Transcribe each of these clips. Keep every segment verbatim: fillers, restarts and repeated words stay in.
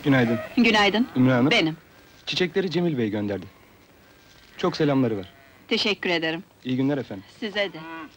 Günaydın. Günaydın. Ümran Hanım. Benim. Çiçekleri Cemil Bey gönderdi. Çok selamları var. Teşekkür ederim. İyi günler efendim. Size de.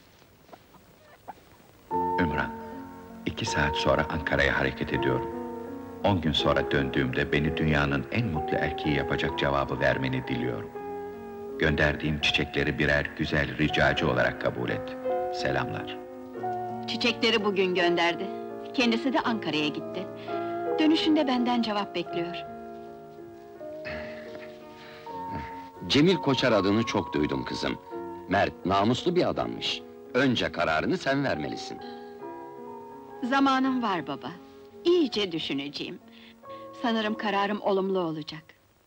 Ümran, iki saat sonra Ankara'ya hareket ediyorum. On gün sonra döndüğümde beni dünyanın en mutlu erkeği yapacak cevabı vermeni diliyorum. Gönderdiğim çiçekleri birer güzel ricacı olarak kabul et. Selamlar. Çiçekleri bugün gönderdi. Kendisi de Ankara'ya gitti. Dönüşünde benden cevap bekliyor. Cemil Koçar adını çok duydum kızım. Mert, namuslu bir adammış. Önce kararını sen vermelisin. Zamanım var baba. İyice düşüneceğim. Sanırım kararım olumlu olacak.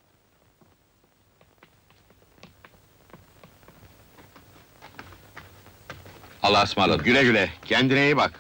Allah'a ısmarladık, güle güle, kendine iyi bak.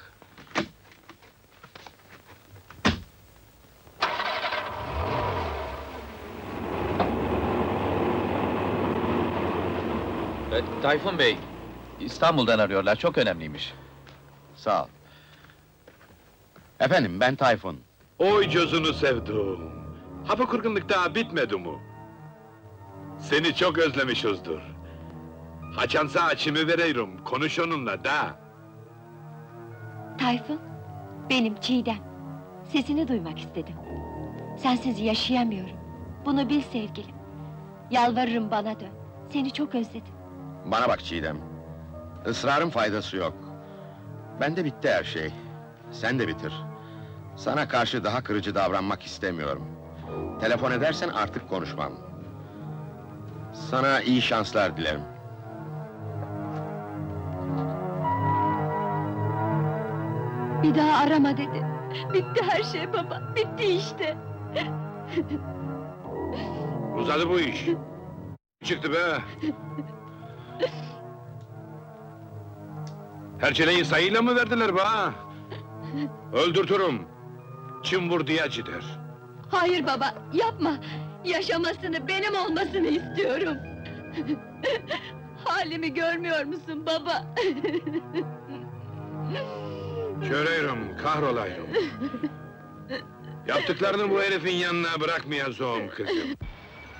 E, Tayfun Bey, İstanbul'dan arıyorlar, çok önemliymiş. Sağ ol. Efendim, ben Tayfun. Oy gözünü sevdim. Ha bu kırgınlık daha bitmedi mi? Seni çok özlemişizdir. Haçansa açımı veriyorum, konuş onunla da. Tayfun, benim Çiğdem. Sesini duymak istedim. Sensiz yaşayamıyorum. Bunu bil sevgilim. Yalvarırım bana dön. Seni çok özledim. Bana bak Çiğdem. Israrın faydası yok. Bende bitti her şey. Sen de bitir. Sana karşı daha kırıcı davranmak istemiyorum. Telefon edersen artık konuşmam. Sana iyi şanslar dilerim. Bir daha arama dedi. Bitti her şey baba, bitti işte. Uzadı bu iş. Çıktı be! Herçeleyi sayıyla mı verdiler be ha? Öldürtürüm! Kim vur diye gider. Hayır baba, yapma! Yaşamasını, benim olmasını istiyorum! Halimi görmüyor musun baba? Göreyim, kahrolayım. Yaptıklarını bu herifin yanına bırakmayacağım kızım.